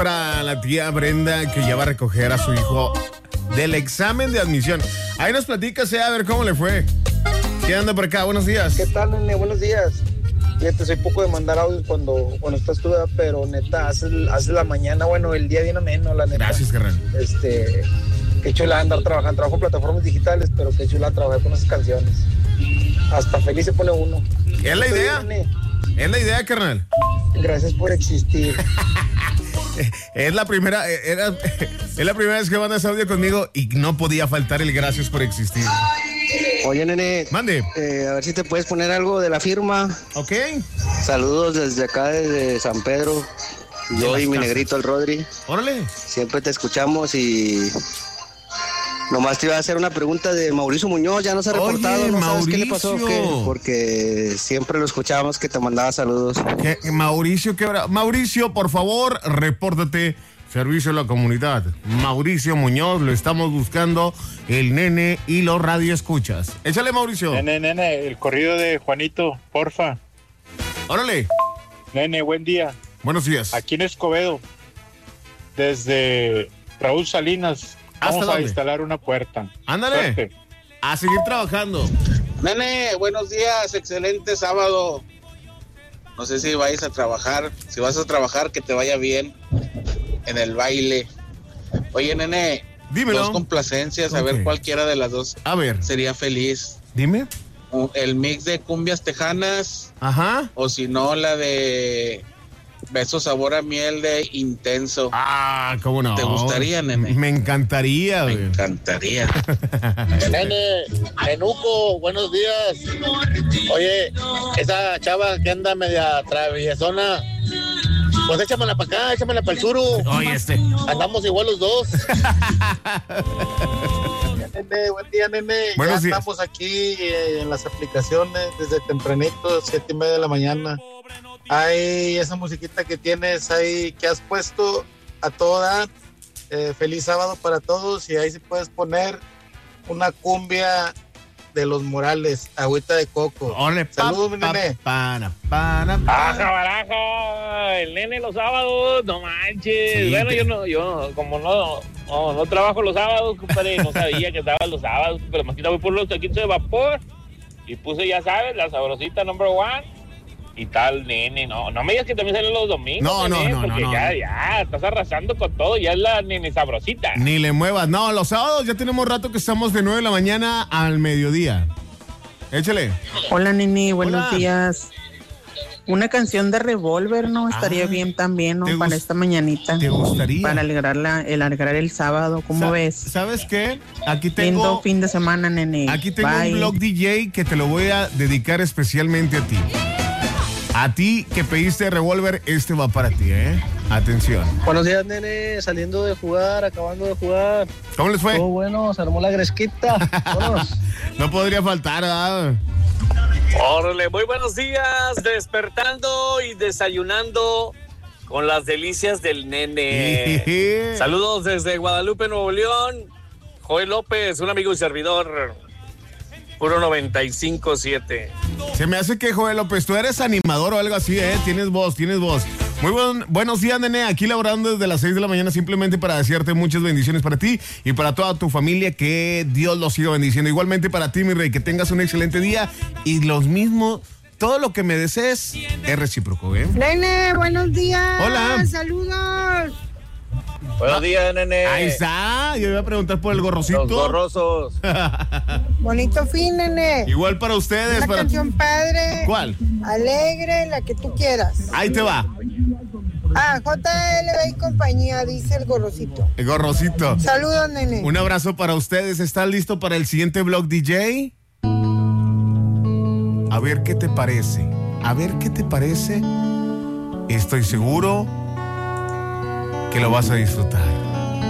Para la tía Brenda, que ya va a recoger a su hijo del examen de admisión. Ahí nos platicas, a ver cómo le fue. ¿Qué anda por acá? Buenos días. ¿Qué tal, nene? Buenos días. Fíjate, soy poco de mandar audios cuando estás tú, pero neta, haces la mañana, bueno, el día bien ameno, la neta. Gracias, carnal. Qué chula andar trabajando. Trabajo en plataformas digitales, pero qué chula trabajar con esas canciones. Hasta feliz se pone uno. ¿Es la idea? Es la idea, carnal. Gracias por existir. Es la primera vez que mandas audio conmigo y no podía faltar el gracias por existir. Oye, nene. Mande. A ver si te puedes poner algo de la firma. Ok. Saludos desde acá, desde San Pedro. Yo y mi negrito, el Rodri. Órale. Siempre te escuchamos y... Nomás te iba a hacer una pregunta de Mauricio Muñoz, ya no se ha reportado. Oye, ¿no sabes Mauricio. qué le pasó o qué? Porque siempre lo escuchábamos que te mandaba saludos. Mauricio, Mauricio, por favor, repórtate. Servicio a la comunidad. Mauricio Muñoz, lo estamos buscando, el nene y los radioescuchas. Échale, Mauricio. Nene, el corrido de Juanito, porfa. Órale. Nene, buen día. Buenos días. Aquí en Escobedo, desde Raúl Salinas, vamos a instalar una puerta. Ándale. Suerte. A seguir trabajando. Nene, buenos días, excelente sábado. No sé si vayas a trabajar. Si vas a trabajar, que te vaya bien en el baile. Oye, nene, dímelo. Dos complacencias, a ver cualquiera de las dos. A ver. Sería feliz. Dime. El mix de cumbias tejanas. Ajá. O si no, la de Beso Sabor a Miel de Intenso. Ah, ¿cómo no? ¿Te gustaría, nene? Me encantaría, güey. Me encantaría. Nene, Menuco, buenos días. Oye, esa chava que anda media traviesona, pues échamela para acá, échamela para el sur. Oye, andamos igual los dos. Nene, buen día, nene. Buenos días. Estamos aquí en las aplicaciones desde tempranito, 7:30 de la mañana. Hay esa musiquita que tienes ahí, que has puesto a toda. Feliz sábado para todos, y ahí sí puedes poner una cumbia de los Morales, agüita de coco. Saludos, mi nene. Baraja, el nene los sábados, no manches. Sí, bueno, yo como no trabajo los sábados, compadre, no sabía que estaba los sábados, pero más que voy por los taquitos de vapor y puse, ya sabes, la sabrosita number one. Y tal, nene, no me digas que también salen los domingos. No, nene, no, porque ya, estás arrasando con todo, ya es la nene sabrosita. Ni le muevas. No, los sábados ya tenemos rato que estamos de 9 de la mañana al mediodía. Échale. Hola, nene, buenos días. Una canción de Revolver, ¿no? Estaría bien también, ¿no? Para esta mañanita. ¿Te gustaría? Para alegrar el sábado, ¿cómo ves? ¿Sabes qué? Aquí tengo... Lindo fin de semana, nene. Aquí tengo Bye. un blog DJ que te lo voy a dedicar especialmente a ti. A ti que pediste Revolver, este va para ti, ¿eh? Atención. Buenos días, nene. Saliendo de jugar, acabando de jugar. ¿Cómo les fue? Todo bueno, se armó la gresquita. Vámonos. No podría faltar, ¿verdad? Órale, muy buenos días, despertando y desayunando con las delicias del nene. Saludos desde Guadalupe, Nuevo León. Joel López, un amigo y servidor. Puro 95.7. Se me hace que, Joel López, tú eres animador o algo así, ¿eh? Tienes voz. Muy buenos días, nene. Aquí laborando desde las 6 de la mañana simplemente para desearte muchas bendiciones para ti y para toda tu familia. Que Dios los siga bendiciendo. Igualmente para ti, mi rey, que tengas un excelente día. Y los mismos, todo lo que me desees es recíproco, ¿eh? Nene, buenos días. Hola. Saludos. Buenos días, nene. Ahí está. Yo iba a preguntar por el gorrocito. Los gorrosos. Bonito fin, nene. Igual para ustedes. Una canción padre. ¿Cuál? Alegre, la que tú quieras. Ahí te va. JLB y compañía, dice el gorrocito. El gorrocito. Saludos, nene. Un abrazo para ustedes. ¿Estás listo para el siguiente blog DJ? A ver qué te parece. Estoy seguro que lo vas a disfrutar.